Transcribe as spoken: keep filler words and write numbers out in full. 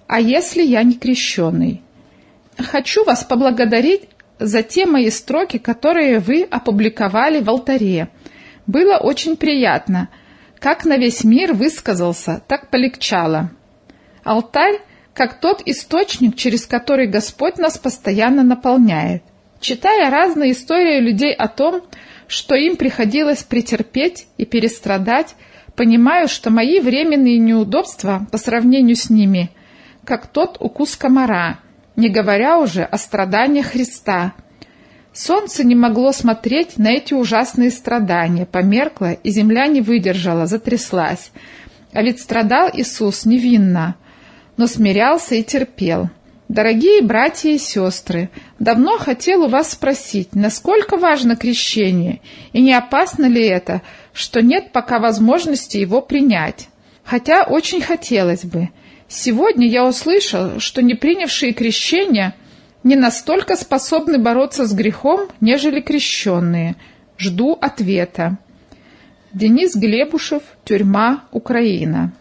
А если я не крещеный? Хочу вас поблагодарить за те мои строки, которые вы опубликовали в алтаре. Было очень приятно. Как на весь мир высказался, так полегчало. Алтарь, как тот источник, через который Господь нас постоянно наполняет. Читая разные истории людей о том, что им приходилось претерпеть и перестрадать, понимаю, что мои временные неудобства по сравнению с ними, как тот укус комара, не говоря уже о страданиях Христа. Солнце не могло смотреть на эти ужасные страдания, померкло, и земля не выдержала, затряслась. А ведь страдал Иисус невинно, но смирялся и терпел. Дорогие братья и сестры, давно хотел у вас спросить, насколько важно крещение, и не опасно ли это, что нет пока возможности его принять. Хотя очень хотелось бы. Сегодня я услышал, что не принявшие крещение не настолько способны бороться с грехом, нежели крещенные. Жду ответа. Денис Глебушев, тюрьма, Украина.